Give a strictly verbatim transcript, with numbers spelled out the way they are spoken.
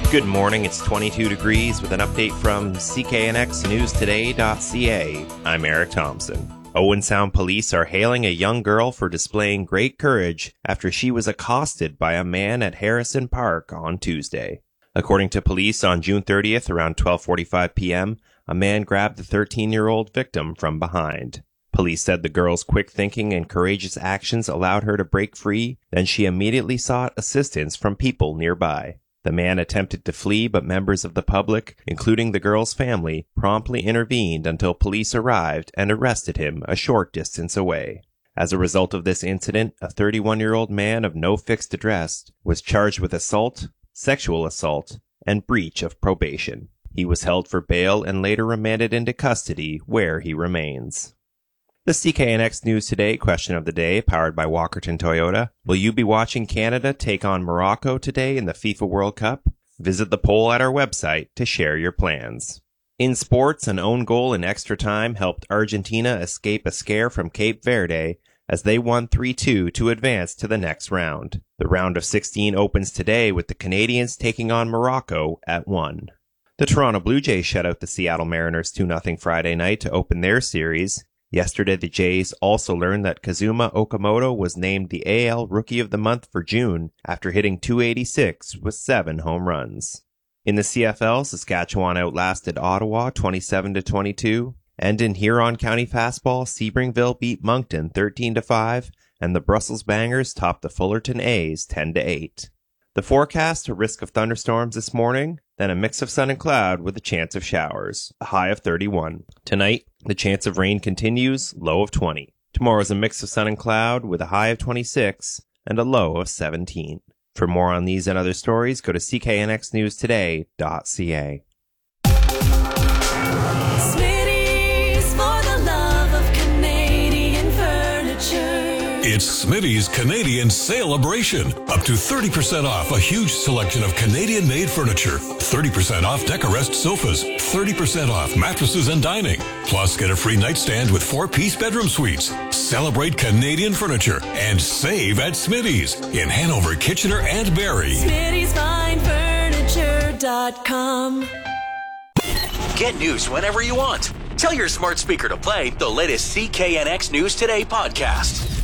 Good morning, it's twenty-two degrees with an update from C K N X News Today dot C A. I'm Eric Thompson. Owen Sound police are hailing a young girl for displaying great courage after she was accosted by a man at Harrison Park on Tuesday. According to police, on June thirtieth around twelve forty-five p.m., a man grabbed the thirteen-year-old victim from behind. Police said the girl's quick thinking and courageous actions allowed her to break free, then she immediately sought assistance from people nearby. The man attempted to flee, but members of the public, including the girl's family, promptly intervened until police arrived and arrested him a short distance away. As a result of this incident, a thirty-one-year-old man of no fixed address was charged with assault, sexual assault, and breach of probation. He was held for bail and later remanded into custody, where he remains. The C K N X News Today question of the day, powered by Walkerton Toyota. Will you be watching Canada take on Morocco today in the FIFA World Cup? Visit the poll at our website to share your plans. In sports, an own goal in extra time helped Argentina escape a scare from Cape Verde as they won three two to advance to the next round. The round of sixteen opens today with the Canadians taking on Morocco at one. The Toronto Blue Jays shut out the Seattle Mariners two nothing Friday night to open their series. Yesterday, the Jays also learned that Kazuma Okamoto was named the A L Rookie of the Month for June after hitting two eighty-six with seven home runs. In the C F L, Saskatchewan outlasted Ottawa twenty-seven to twenty-two, and in Huron County Fastball, Sebringville beat Moncton thirteen to five, and the Brussels Bangers topped the Fullerton A's ten to eight. The forecast, a risk of thunderstorms this morning, then a mix of sun and cloud with a chance of showers, a high of thirty-one. Tonight, the chance of rain continues, low of twenty. Tomorrow's a mix of sun and cloud with a high of twenty-six and a low of seventeen. For more on these and other stories, go to C K N X News Today dot C A. It's Smitty's Canadian Celebration. Up to thirty percent off a huge selection of Canadian-made furniture. thirty percent off Decorest sofas. thirty percent off mattresses and dining. Plus, get a free nightstand with four-piece bedroom suites. Celebrate Canadian furniture and save at Smitty's in Hanover, Kitchener, and Barrie. Smitty's Fine Furniture dot com. Get news whenever you want. Tell your smart speaker to play the latest C K N X News Today podcast.